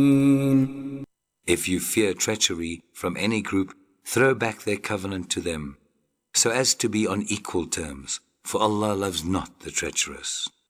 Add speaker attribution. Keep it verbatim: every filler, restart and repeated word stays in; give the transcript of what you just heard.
Speaker 1: If you fear treachery from any group, throw back their covenant to them, so as to be on equal terms, for Allah loves not the treacherous.